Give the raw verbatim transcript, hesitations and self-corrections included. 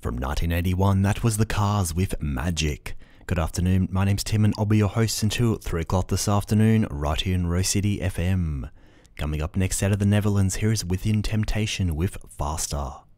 From nineteen eighty-one, that was The Cars with Magic. Good afternoon, my name's Tim and I'll be your host until three o'clock this afternoon, right here in Rose City F M. Coming up next out of the Netherlands, here is Within Temptation with Faster.